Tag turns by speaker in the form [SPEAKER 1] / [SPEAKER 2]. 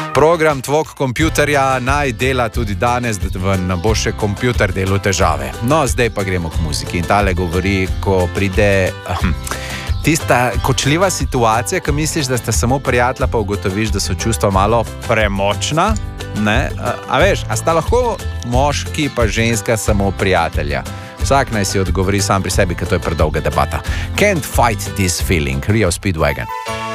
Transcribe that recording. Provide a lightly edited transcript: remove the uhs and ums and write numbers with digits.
[SPEAKER 1] Program tvog kompjuterja naj dela tudi danes, da ne bo še kompjuter delal težave. No, zdaj pa gremo k muziki. In tale govori, ko pride tista kočljiva situacija, ko misliš, da sta samo prijatelja, pa ugotoviš, da so čustva malo premočna. Ne? A veš, a sta lahko moški pa ženska samo prijatelja? Vsak naj si odgovori sam pri sebi, ker to je predolga debata. Can't fight this feeling, Rio Speedwagon.